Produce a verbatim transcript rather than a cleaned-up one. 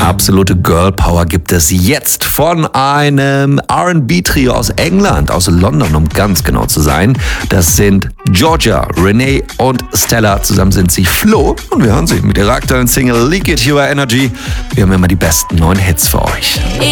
Absolute Girl Power gibt es jetzt von einem R and B-Trio aus England, aus London, um ganz genau zu sein. Das sind Georgia, Renee und Stella. Zusammen sind sie Flo und wir hören sie mit ihrer aktuellen Single Leak It Your Energy. Wir haben immer die besten neuen Hits für euch.